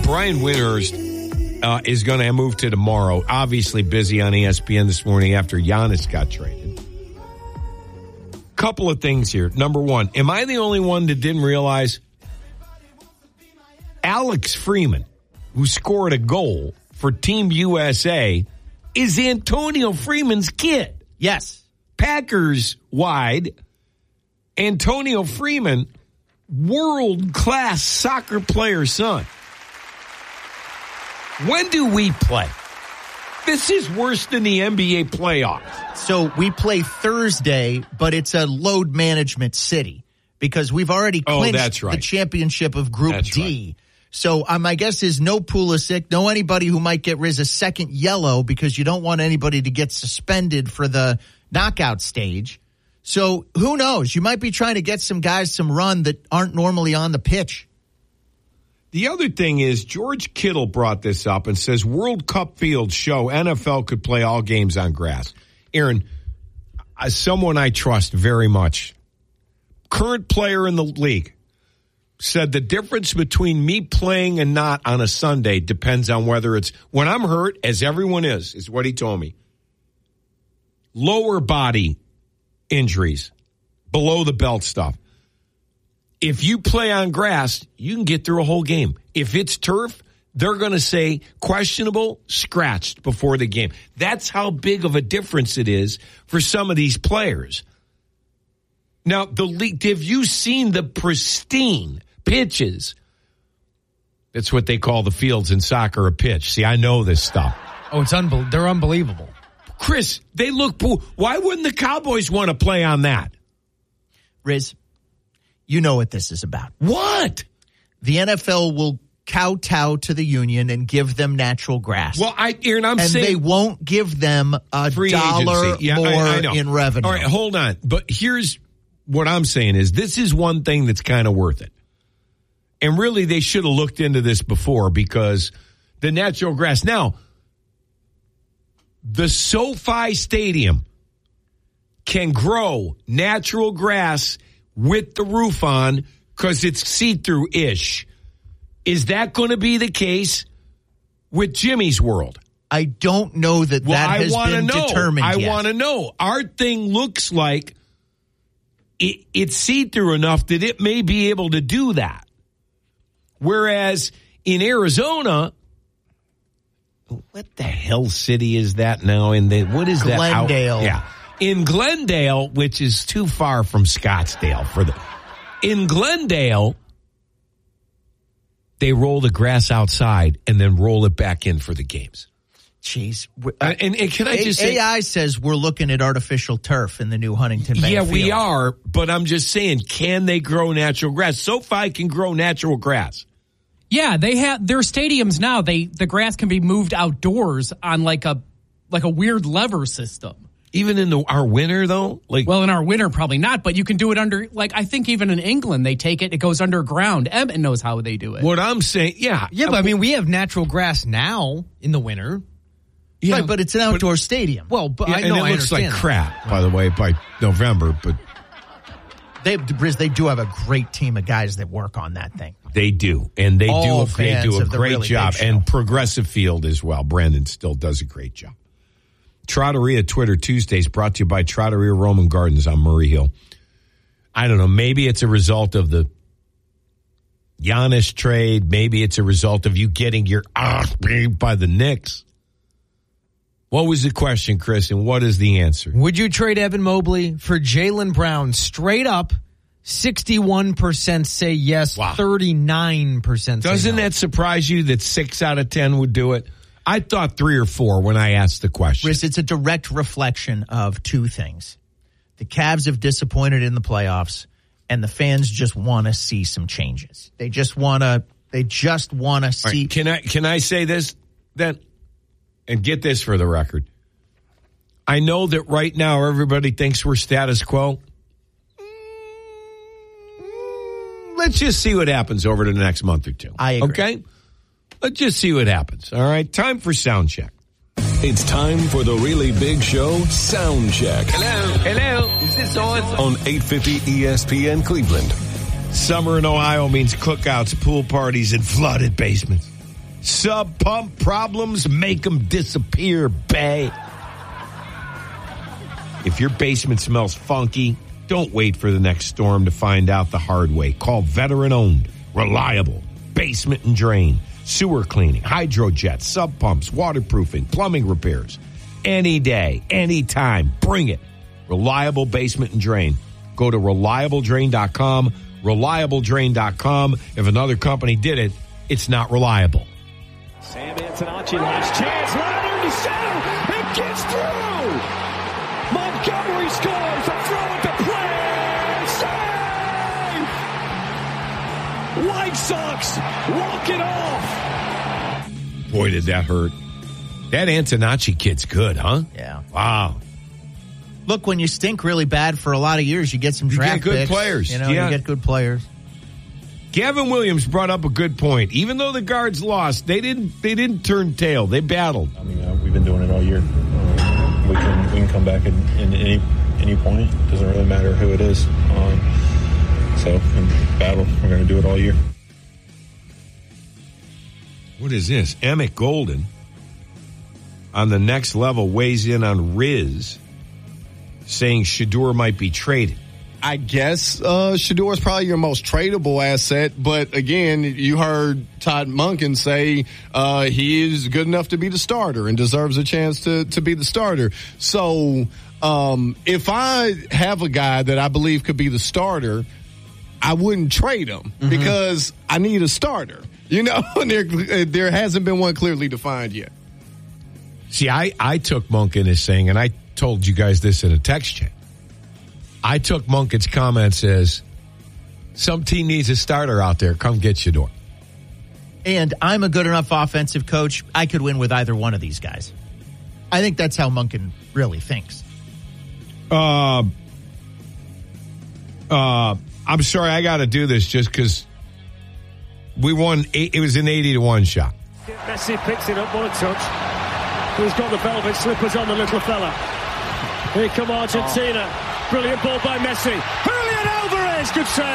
Brian Windhorst is going to move to tomorrow. Obviously busy on ESPN this morning after Giannis got traded. Couple of things here. Number one, am I the only one that didn't realize Alex Freeman, who scored a goal for Team USA, is Antonio Freeman's kid? Yes. Packers wide. Antonio Freeman, world-class soccer player son. When do we play? This is worse than the NBA playoffs. So we play Thursday, but it's a load management city because we've already clinched the championship of Group D. Right. So my guess is no Pulisic, no anybody who might get a second yellow because you don't want anybody to get suspended for the knockout stage. So who knows? You might be trying to get some guys some run that aren't normally on the pitch. The other thing is George Kittle brought this up and says World Cup fields show NFL could play all games on grass. Aaron, someone I trust very much, current player in the league, said the difference between me playing and not on a Sunday depends on whether it's when I'm hurt, as everyone is what he told me. Lower body injuries, below the belt stuff. If you play on grass, you can get through a whole game. If it's turf, they're going to say questionable, scratched before the game. That's how big of a difference it is for some of these players. Now, the league, have you seen the pristine pitches? That's what they call the fields in soccer, a pitch. See, I know this stuff. Oh, it's they're unbelievable. Chris, they look. Why wouldn't the Cowboys want to play on that? Riz, you know what this is about. What? The NFL will kowtow to the union and give them natural grass. Well, Aaron, I'm saying they won't give them a dollar more in revenue. All right, hold on. But here's what I'm saying is this is one thing that's kind of worth it. And really, they should have looked into this before because the natural grass. Now, the SoFi Stadium can grow natural grass with the roof on because it's see-through-ish. Is that going to be the case with Jimmy's World? I don't know that has been determined yet. I want to know. Our thing looks like it's see-through enough that it may be able to do that. Whereas in Arizona, what the hell city is that now? What is that? Glendale. Yeah. In Glendale, which is too far from Scottsdale. In Glendale, they roll the grass outside and then roll it back in for the games. Jeez. And can I just say... AI says we're looking at artificial turf in the new Huntington Bank field. We are, but I'm just saying, can they grow natural grass? SoFi can grow natural grass. Yeah, they have their stadiums now. The grass can be moved outdoors on like a weird lever system. Even in our winter, though? Well, in our winter, probably not, but you can do it under, I think even in England, they take it goes underground. Emmett knows how they do it. What I'm saying, yeah. Yeah, but we have natural grass now in the winter. Yeah, right, but it's an outdoor stadium. Well, but yeah, it looks like crap, by the way, by November, but... They do have a great team of guys that work on that thing. They do, and they do a great job. And Progressive Field as well. Brandon still does a great job. Trattoria Twitter Tuesdays brought to you by Trattoria Roman Gardens on Murray Hill. I don't know. Maybe it's a result of the Giannis trade. Maybe it's a result of you getting your ass beat by the Knicks. What was the question, Chris, and what is the answer? Would you trade Evan Mobley for Jaylen Brown? Straight up, 61% say yes, wow. 39% say Doesn't no. that surprise you that 6 out of 10 would do it? I thought 3 or 4 when I asked the question. Chris, it's a direct reflection of two things. The Cavs have disappointed in the playoffs, and the fans just want to see some changes. They just want to see. Right, can I say this then? And get this for the record. I know that right now everybody thinks we're status quo. Let's just see what happens over the next month or two. I agree. Okay? Let's just see what happens. All right? Time for sound check. It's time for the really big show, Sound Check. Hello. Is this on 850 ESPN Cleveland. Summer in Ohio means cookouts, pool parties, and flooded basements. Sub pump problems, make them disappear, bae. If your basement smells funky, don't wait for the next storm to find out the hard way. Call veteran-owned, reliable basement and drain, sewer cleaning, hydrojet, sub pumps, waterproofing, plumbing repairs. Any day, anytime, bring it. Reliable basement and drain. Go to reliabledrain.com. Reliabledrain.com. If another company did it, it's not reliable. Sam Antonacci, last chance, Leonard, center, it gets through! Montgomery scores, a throw at the play, save! White Sox walk it off! Boy, did that hurt. That Antonacci kid's good, huh? Yeah. Wow. Look, when you stink really bad for a lot of years, you get some draft good picks, players. You get good players. Gavin Williams brought up a good point. Even though the Guards lost, they didn't turn tail. They battled. I mean, we've been doing it all year. We can come back in any point. It doesn't really matter who it is. So battle. We're going to do it all year. What is this? Emmett Golden on the next level weighs in on Riz, saying Shedeur might be traded. I guess Shedeur is probably your most tradable asset, but again, you heard Todd Monken say he is good enough to be the starter and deserves a chance to be the starter. So if I have a guy that I believe could be the starter, I wouldn't trade him because I need a starter. You know, there hasn't been one clearly defined yet. See, I took Monken as saying, and I told you guys this in a text chat, I took Monken's comments as some team needs a starter out there. Come get Shedeur. And I'm a good enough offensive coach. I could win with either one of these guys. I think that's how Monken really thinks. I'm sorry, I got to do this just because we won. It was an 80-1 shot. Messi picks it up, what a touch. Who's got the velvet slippers on, the little fella? Here come Argentina. Brilliant ball by Messi. Julian Alvarez, good save.